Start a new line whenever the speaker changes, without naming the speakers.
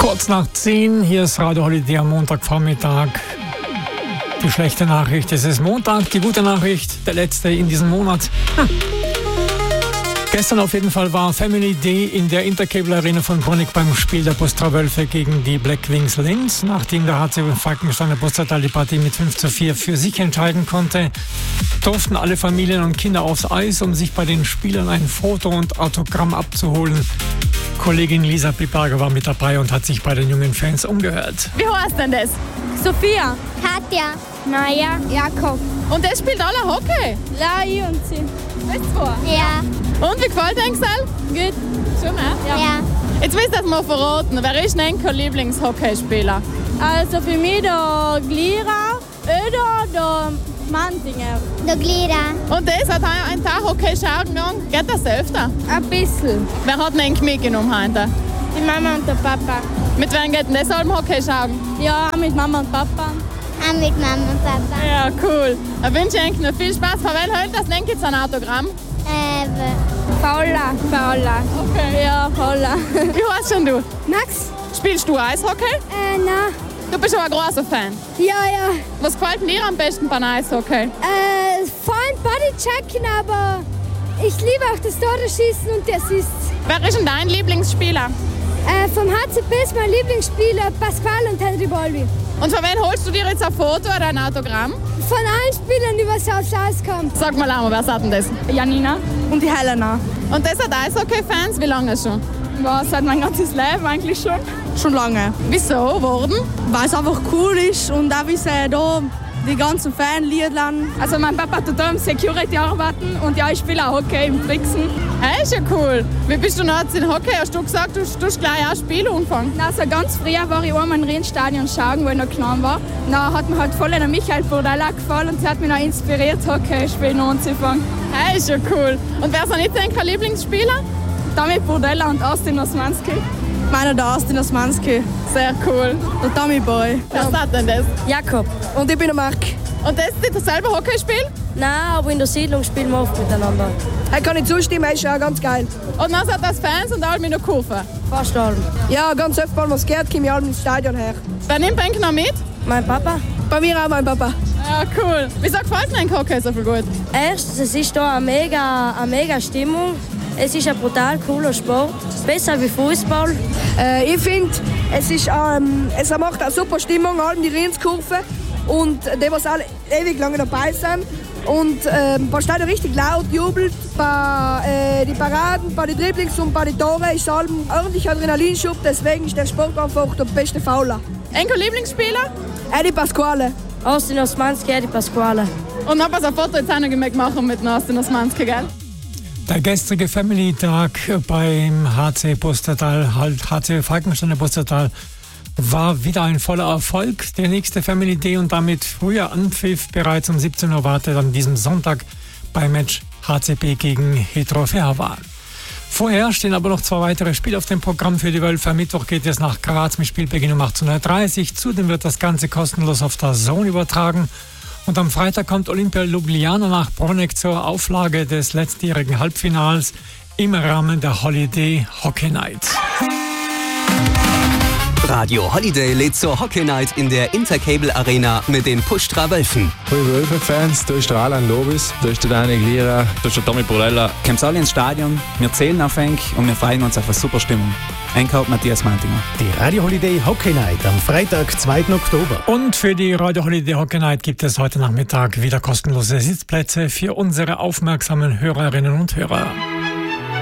Kurz nach 10, hier ist Radio Holiday am Montagvormittag. Die schlechte Nachricht, es ist Montag. Die gute Nachricht, der letzte in diesem Monat. Gestern auf jeden Fall war Family Day in der Intercable Arena von Bruneck beim Spiel der Bostra Wölfe gegen die Black Wings Linz. Nachdem der HC Falkensteiner Postleitzahl die Partie mit 5:4 für sich entscheiden konnte, durften alle Familien und Kinder aufs Eis, um sich bei den Spielern ein Foto und Autogramm abzuholen. Kollegin Lisa Piperger war mit dabei und hat sich bei den jungen Fans umgehört.
Wie heißt denn das?
Sophia,
Katja,
Maja,
Jakob.
Und das spielt alle Hockey?
Ja, ich und sie.
Das zwei?
Ja.
Und wie gefällt dir Excel?
Gut.
Schon,
Ja.
Jetzt willst du das mal verraten. Wer ist denn dein Lieblingshockeyspieler?
Also für mich der Glira oder der Mantinger.
Der Glieder.
Und das hat ein Tag Hockey schauen gegangen. Geht das öfter?
Ein bisschen.
Wer hat denn mitgenommen heute?
Die Mama und der Papa.
Mit wem geht denn das allem Hockey schauen?
Ja, mit Mama und Papa.
Auch mit Mama und Papa.
Ja, cool. Ich wünsche euch noch viel Spaß. Von wem hält das? Denkt jetzt ein Autogramm?
Paula.
Okay.
Ja, Paula.
Wie heißt schon du?
Max?
Spielst du Eishockey?
Nein.
Du bist aber ein großer Fan.
Ja.
Was gefällt dir am besten beim Eishockey?
Vor allem Bodychecken, aber ich liebe auch das Tore-Schießen und die Assists.
Wer ist denn dein Lieblingsspieler?
Vom HCP ist mein Lieblingsspieler Pascal und Henry Bolby.
Und von wem holst du dir jetzt ein Foto oder ein Autogramm?
Von allen Spielern, die was aufs Eis kommen.
Sag mal einmal, wer sagt denn das?
Janina und die Helena.
Und das hat Eishockey-Fans? Wie lange schon?
Ja, seit mein ganzes Leben eigentlich schon. Schon lange.
Wieso? Wurden?
Weil es einfach cool ist und auch wie sie da die ganzen Fanlieder lernen. Also mein Papa tut da im Security arbeiten und ja, ich spiele auch Hockey im Brixen.
Hey, ist ja cool. Wie bist du noch in Hockey? Hast du gesagt, du tust gleich auch Spiele anfangen?
Also ganz früher war ich einmal im Rennstadion schauen, wo ich noch klein war. Dann hat mir halt voll der Michael Burdella gefallen und sie hat mich noch inspiriert, Hockey spielen anzufangen.
Hey, ist ja cool. Und wer ist nicht dein Lieblingsspieler?
Tommy Burdella und Austin Osmanski. Meiner der Austin Osmanski.
Sehr cool.
Der Tommy Boy.
Wer sagt denn das?
Jakob. Und ich bin der Marc.
Und das ist das selber Hockeyspiel?
Nein, aber in der Siedlung spielen wir oft miteinander.
Ich kann nicht zustimmen, ist ja ganz geil.
Und dann hat das Fans und alle mit kaufen?
Fast alle.
Ja, ganz oft, wenn man es geht, kommen wir alle ins Stadion her.
Wer nimmt eigentlich noch mit?
Mein Papa.
Bei mir auch mein Papa.
Ja, cool. Wieso gefällt mir ein Hockey so viel gut?
Erstens, es ist hier eine mega Stimmung. Es ist ein brutal cooler Sport. Besser wie Fußball.
Ich finde, es macht eine super Stimmung, allem die Rienskurve. Und die, was alle ewig lange dabei sind. Und bei Stadion richtig laut jubelt. Bei die Paraden, bei den Dribblings und bei den Toren ist allem ordentlich Adrenalinschub. Deswegen ist der Sport einfach der beste Fauler.
Enkel Lieblingsspieler?
Eddie Pasquale.
Austin Osmanski, Eddie Pasquale.
Und noch ein Foto jetzt auch noch machen mit Austin Osmanski, gell?
Der gestrige Family-Tag beim HC Postleitzahl, HC Falkensteiner Postleitzahl, war wieder ein voller Erfolg. Der nächste Family Day und damit früher Anpfiff bereits um 17 Uhr wartet an diesem Sonntag beim Match HCP gegen Hetero Verwaal. Vorher stehen aber noch 2 weitere Spiele auf dem Programm für die Wölfe. Am Mittwoch geht es nach Graz mit Spielbeginn um 18:30 Uhr. Zudem wird das Ganze kostenlos auf der Zone übertragen. Und am Freitag kommt Olympia Ljubljana nach Bruneck zur Auflage des letztjährigen Halbfinals im Rahmen der Holiday Hockey Night.
Radio Holiday lädt zur Hockey Night in der Intercable Arena mit den Pushtra Wölfen.
Hallo Wölfe-Fans, da ist der Alan Lobis, da ist der Daniel Glira,
da ist der Tommy Burdella. Kommt alle ins Stadion, wir zählen auf Enk und wir freuen uns auf eine super Stimmung. Einkauft Matthias Mantinger.
Die Radio Holiday Hockey Night am Freitag, 2. Oktober.
Und für die Radio Holiday Hockey Night gibt es heute Nachmittag wieder kostenlose Sitzplätze für unsere aufmerksamen Hörerinnen und Hörer.